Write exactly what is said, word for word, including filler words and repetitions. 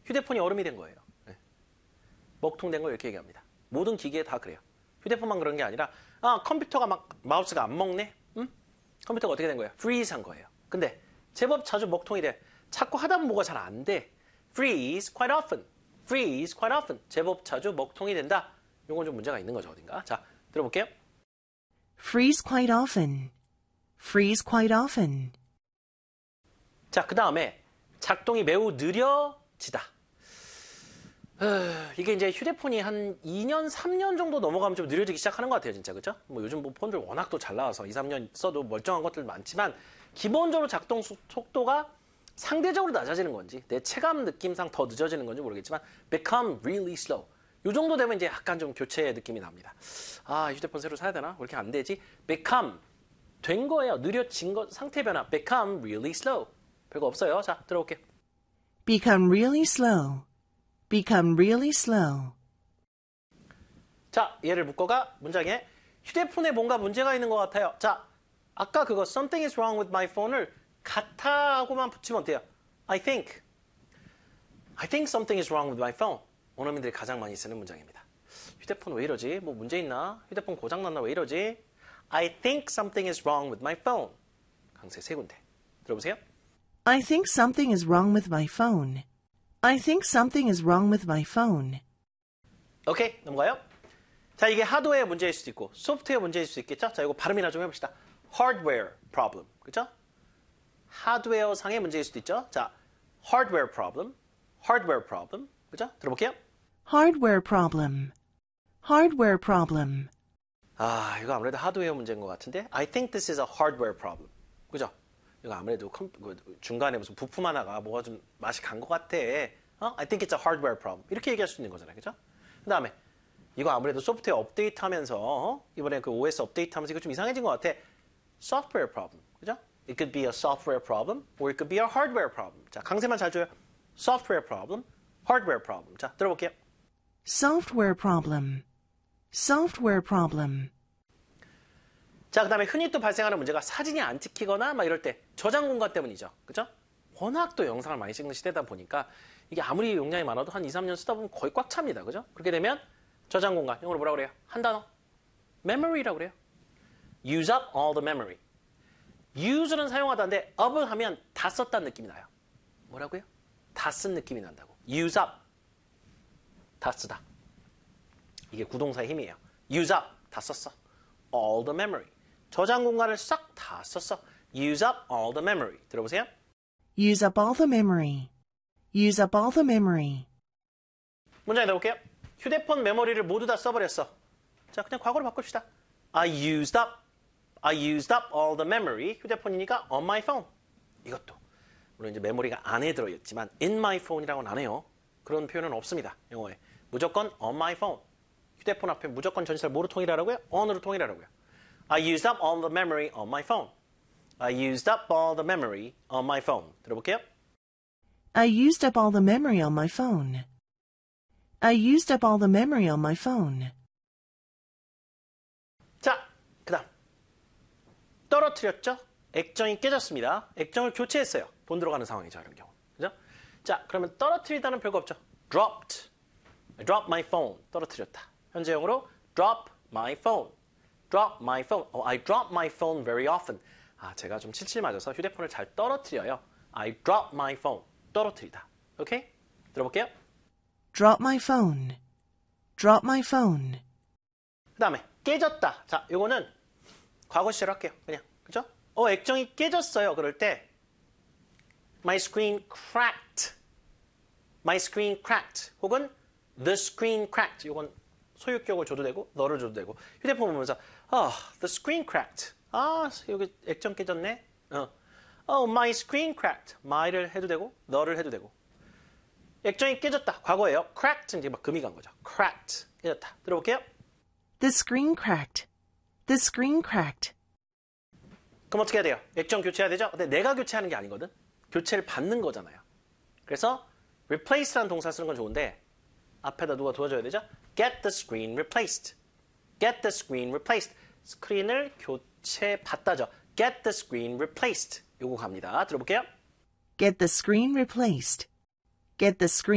휴대폰이 얼음이 된 거예요. 네. 먹통된 걸 이렇게 얘기합니다. 모든 기기에 다 그래요. 휴대폰만 그런 게 아니라 아 컴퓨터가 막 마우스가 안 먹네? 응? 컴퓨터가 어떻게 된 거예요? freeze 한 거예요. 근데 제법 자주 먹통이 돼. 자꾸 하다 보면 뭐가 잘 안 돼. freeze quite often. freeze quite often. 제법 자주 먹통이 된다. 이건 좀 문제가 있는 거죠, 어딘가. 자, 들어볼게요. freeze quite often. freeze quite often. 자, 그 다음에 작동이 매우 느려지다. 어, 이게 이제 휴대폰이 한 이 년, 삼 년 정도 넘어가면 좀 느려지기 시작하는 것 같아요, 진짜. 그죠? 뭐 요즘 뭐 폰들 워낙 또 잘 나와서 이, 삼 년 써도 멀쩡한 것들 많지만 기본적으로 작동 속도가 상대적으로 낮아지는 건지 내 체감 느낌상 더 늦어지는 건지 모르겠지만 become really slow. 요 정도 되면 이제 약간 좀 교체의 느낌이 납니다. 아, 휴대폰 새로 사야 되나? 왜 이렇게 안 되지? become 된 거예요. 느려진 거 상태 변화. become really slow. 별거 없어요. 자, 들어볼게요. become really slow. become really slow. 자, 얘를 묶어가 문장에 휴대폰에 뭔가 문제가 있는 것 같아요. 자, 아까 그거 something is wrong with my phone을 같아하고만 붙이면 어때요? I think. I think something is wrong with my phone. 원어민들이 가장 많이 쓰는 문장입니다. 휴대폰 왜 이러지? 뭐 문제 있나? 휴대폰 고장났나? 왜 이러지? I think something is wrong with my phone. 강세 세 군데. 들어보세요. I think something is wrong with my phone. I think something is wrong with my phone. 오케이, 넘어가요. 자, 이게 하드웨어 문제일 수도 있고 소프트웨어 문제일 수도 있겠죠? 자, 이거 발음이나 좀 해봅시다. hardware problem. 그죠? 하드웨어 상의 문제일 수도 있죠? 자, hardware problem. hardware problem. 그죠? 들어볼게요. Hardware problem. Hardware problem. 아, 이거 아무래도 하드웨어 문제인 것 같은데 I think this is a hardware problem. 그죠? 이거 아무래도 컴, 중간에 무슨 부품 하나가 뭐가 좀 맛이 간 것 같아. 어? I think it's a hardware problem. 이렇게 얘기할 수 있는 거잖아요. 그죠? 그 다음에 이거 아무래도 소프트웨어 업데이트 하면서 어? 이번에 그 오에스 업데이트 하면서 이거 좀 이상해진 것 같아. software problem. 그죠? It could be a software problem or it could be a hardware problem. 자, 강세만 잘 줘요. software problem, hardware problem. 자, 들어볼게요. Software problem. Software problem. 자, 그 다음에 흔히 또 발생하는 문제가 사진이 안 찍히거나 막 이럴 때 저장 공간 때문이죠. 그죠? 워낙 또 영상을 많이 찍는 시대다 보니까 이게 아무리 용량이 많아도 한 이, 삼 년 쓰다 보면 거의 꽉 찹니다. 그죠? 그렇게 되면 저장 공간, 영어로 뭐라고 그래요? 한 단어. memory라고 그래요. use up all the memory. use는 사용하다인데 up을 하면 다 썼다는 느낌이 나요. 뭐라고요? 다 쓴 느낌이 난다고. use up. 다 쓰다. 이게 구동사의 힘이에요. use up. 다 썼어. all the memory. 저장 공간을 싹 다 썼어. use up all the memory. 들어보세요. Use up all the memory. Use up all the memory. 문장에 넣어볼게요. 휴대폰 메모리를 모두 다 써버렸어. 자, 그냥 과거로 바꿉시다. I used up. I used up all the memory. 휴대폰이니까 on my phone. 이것도. 물론 이제 메모리가 안에 들어있지만 in my phone이라고는 안 해요. 그런 표현은 없습니다. 영어에. 무조건 on my phone. 휴대폰 앞에 무조건 전치사를 뭐로 통일하라고요? on으로 통일하라고요. I used up all the memory on my phone. I used up all the memory on my phone. 들어볼게요. I used up all the memory on my phone. I used up all the memory on my phone. 자, 그 다음. 떨어뜨렸죠? 액정이 깨졌습니다. 액정을 교체했어요. 돈 들어가는 상황이죠, 이런 경우. 그죠? 자, 그러면 떨어뜨리다는 별거 없죠. dropped. I dropped my phone. 떨어뜨렸다. 현재형으로 drop my phone. drop my phone. Oh, I drop my phone very often. 아, 제가 좀 칠칠 맞아서 휴대폰을 잘 떨어뜨려요. I drop my phone. 떨어뜨리다. 오케이? 들어볼게요. Drop my phone. Drop my phone. 그 다음에 깨졌다. 자, 요거는 과거 시제로 할게요. 그냥. 그죠? 어, 액정이 깨졌어요. 그럴 때 My screen cracked. My screen cracked. 혹은 The screen cracked. 요건 소유격을 줘도 되고 너를 줘도 되고 휴대폰 보면서 아, the screen cracked. 아, 여기 액정 깨졌네. 어, oh, my screen cracked. my를 해도 되고 너를 해도 되고 액정이 깨졌다. 과거예요. cracked 이제 막 금이 간 거죠. cracked. 깨졌다. 들어볼게요. The screen cracked. The screen cracked. 그럼 어떻게 해야 돼요? 액정 교체해야 되죠? 근데 내가 교체하는 게 아니거든. 교체를 받는 거잖아요. 그래서 replace라는 동사 쓰는 건 좋은데 앞에다 누가 도와줘야 되죠? Get the screen replaced. Get the screen replaced. 스크린을 교체받다죠. Get the screen replaced. 요거 갑니다. 들어볼게요. Get the screen replaced. Get the screen